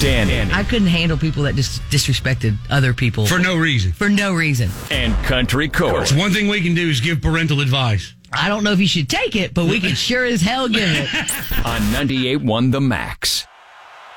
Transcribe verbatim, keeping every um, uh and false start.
Shannon. I couldn't handle people that just disrespected other people. For no reason. For no reason. And Country Court. One thing we can do is give parental advice. I don't know if you should take it, but we can sure as hell give it. On ninety-eight point one The Max.